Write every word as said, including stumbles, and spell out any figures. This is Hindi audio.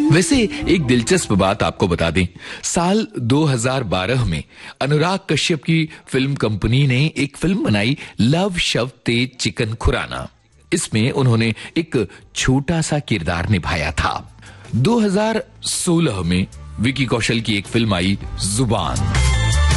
वैसे एक दिलचस्प बात आपको बता दें, साल दो हज़ार बारह में अनुराग कश्यप की फिल्म कंपनी ने एक फिल्म बनाई लव शव तेज चिकन खुराना। इसमें उन्होंने एक छोटा सा किरदार निभाया था। दो हज़ार सोलह में विकी कौशल की एक फिल्म आई जुबान।